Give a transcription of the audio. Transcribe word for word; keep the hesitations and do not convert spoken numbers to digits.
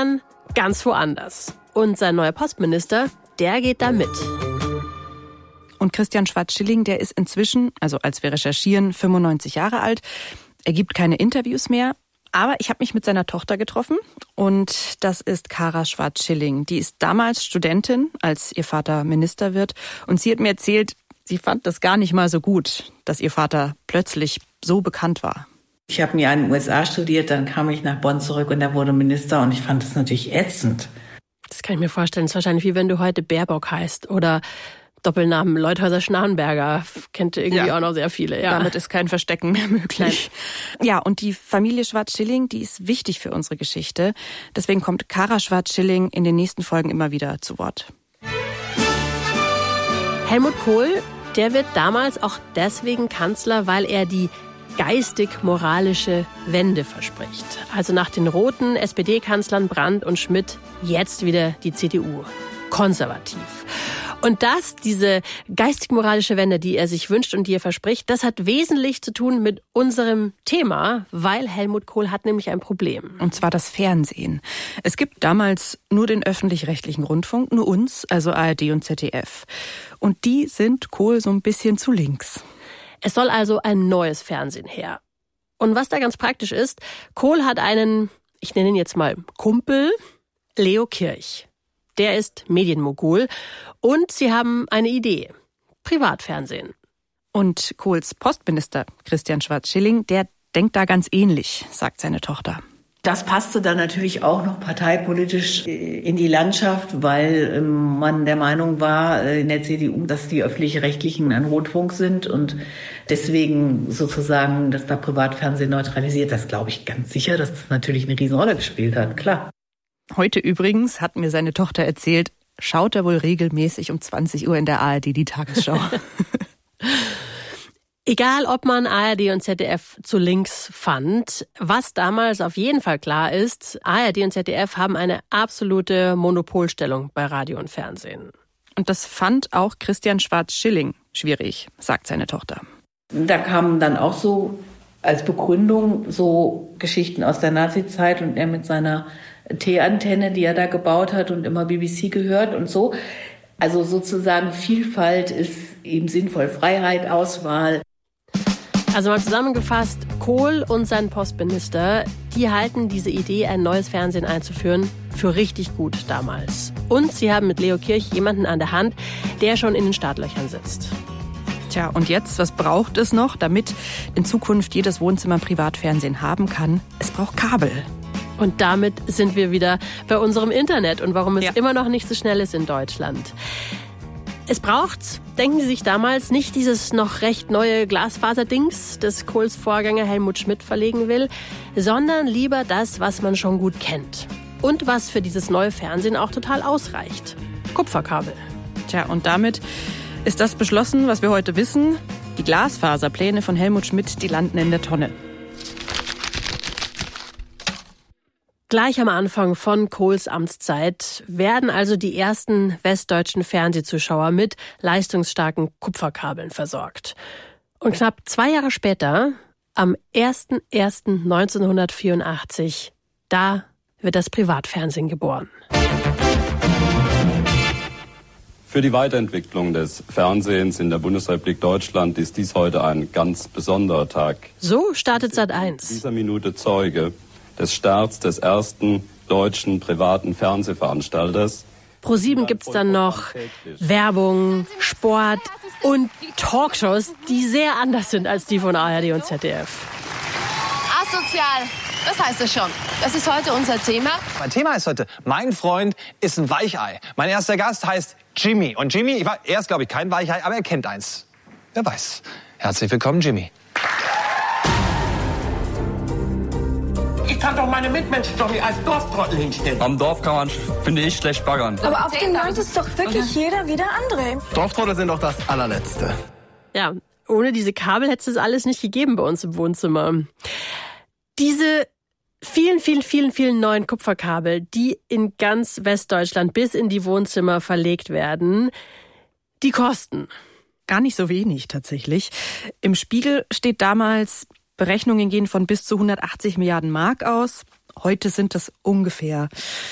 dann ganz woanders. Und sein neuer Postminister, der geht da mit. Und Christian Schwarz-Schilling, der ist inzwischen, also als wir recherchieren, fünfundneunzig Jahre alt. Er gibt keine Interviews mehr. Aber ich habe mich mit seiner Tochter getroffen und das ist Kara Schwarz-Schilling. Die ist damals Studentin, als ihr Vater Minister wird. Und sie hat mir erzählt, sie fand das gar nicht mal so gut, dass ihr Vater plötzlich so bekannt war. Ich habe mir in den U S A studiert, dann kam ich nach Bonn zurück und er wurde Minister und ich fand das natürlich ätzend. Das kann ich mir vorstellen. Das ist wahrscheinlich wie wenn du heute Baerbock heißt oder Doppelnamen Leuthäuser-Schnarrenberger. Kennt irgendwie ja auch noch sehr viele. Ja. Damit ist kein Verstecken mehr möglich. Nein. Ja, und die Familie Schwarz-Schilling, die ist wichtig für unsere Geschichte. Deswegen kommt Kara Schwarz-Schilling in den nächsten Folgen immer wieder zu Wort. Helmut Kohl, der wird damals auch deswegen Kanzler, weil er die geistig-moralische Wende verspricht. Also nach den roten S P D-Kanzlern Brandt und Schmidt jetzt wieder die C D U. Konservativ. Und das, diese geistig-moralische Wende, die er sich wünscht und die er verspricht, das hat wesentlich zu tun mit unserem Thema, weil Helmut Kohl hat nämlich ein Problem. Und zwar das Fernsehen. Es gibt damals nur den öffentlich-rechtlichen Rundfunk, nur uns, also A R D und Z D F. Und die sind Kohl so ein bisschen zu links. Es soll also ein neues Fernsehen her. Und was da ganz praktisch ist, Kohl hat einen, ich nenne ihn jetzt mal Kumpel, Leo Kirch. Der ist Medienmogul und sie haben eine Idee. Privatfernsehen. Und Kohls Postminister Christian Schwarz-Schilling, der denkt da ganz ähnlich, sagt seine Tochter. Das passte dann natürlich auch noch parteipolitisch in die Landschaft, weil man der Meinung war in der C D U, dass die öffentlich-rechtlichen ein Rundfunk sind und deswegen sozusagen, dass da Privatfernsehen neutralisiert. Das glaube ich ganz sicher, dass das natürlich eine Riesenrolle gespielt hat, klar. Heute übrigens, hat mir seine Tochter erzählt, schaut er wohl regelmäßig um zwanzig Uhr in der A R D die Tagesschau. Egal, ob man A R D und Z D F zu links fand, was damals auf jeden Fall klar ist, A R D und Z D F haben eine absolute Monopolstellung bei Radio und Fernsehen. Und das fand auch Christian Schwarz-Schilling schwierig, sagt seine Tochter. Da kamen dann auch so als Begründung so Geschichten aus der Nazizeit und er mit seiner T-Antenne, die er da gebaut hat und immer B B C gehört und so. Also sozusagen Vielfalt ist eben sinnvoll, Freiheit, Auswahl. Also mal zusammengefasst, Kohl und sein Postminister, die halten diese Idee, ein neues Fernsehen einzuführen, für richtig gut damals. Und sie haben mit Leo Kirch jemanden an der Hand, der schon in den Startlöchern sitzt. Tja, und jetzt, was braucht es noch, damit in Zukunft jedes Wohnzimmer Privatfernsehen haben kann? Es braucht Kabel. Und damit sind wir wieder bei unserem Internet und warum es ja. immer noch nicht so schnell ist in Deutschland. Es braucht, denken Sie sich damals, nicht dieses noch recht neue Glasfaserdings, das Kohls Vorgänger Helmut Schmidt verlegen will, sondern lieber das, was man schon gut kennt. Und was für dieses neue Fernsehen auch total ausreicht. Kupferkabel. Tja, und damit ist das beschlossen, was wir heute wissen. Die Glasfaserpläne von Helmut Schmidt, die landen in der Tonne. Gleich am Anfang von Kohls Amtszeit werden also die ersten westdeutschen Fernsehzuschauer mit leistungsstarken Kupferkabeln versorgt. Und knapp zwei Jahre später, am erster erster neunzehnhundertvierundachtzig, da wird das Privatfernsehen geboren. Für die Weiterentwicklung des Fernsehens in der Bundesrepublik Deutschland ist dies heute ein ganz besonderer Tag. So startet Sat eins. In dieser Minute Zeuge des Starts des ersten deutschen privaten Fernsehveranstalters. Pro sieben gibt's dann noch Werbung, Sport und Talkshows, die sehr anders sind als die von A R D und Z D F. Asozial, das heißt es schon. Das ist heute unser Thema. Mein Thema ist heute, mein Freund ist ein Weichei. Mein erster Gast heißt Jimmy. Und Jimmy, ich war, er ist glaube ich kein Weichei, aber er kennt eins. Wer weiß. Herzlich willkommen, Jimmy. Ich kann doch meine Mitmenschen doch nicht als Dorftrottel hinstellen. Am Dorf kann man, finde ich, schlecht baggern. Aber auf dem Land ist doch wirklich jeder wie der andere. Dorftrottel sind doch das allerletzte. Ja, ohne diese Kabel hätte es alles nicht gegeben bei uns im Wohnzimmer. Diese vielen, vielen, vielen, vielen neuen Kupferkabel, die in ganz Westdeutschland bis in die Wohnzimmer verlegt werden, die kosten. Gar nicht so wenig tatsächlich. Im Spiegel steht damals, Berechnungen gehen von bis zu hundertachtzig Milliarden Mark aus. Heute sind es ungefähr